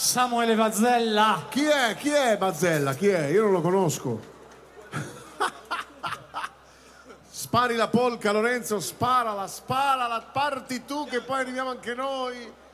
Samuele Mazzella. Chi è? Chi è Mazzella? Chi è? Io non lo conosco. Spari la polca, Lorenzo, sparala, parti tu che poi arriviamo anche noi.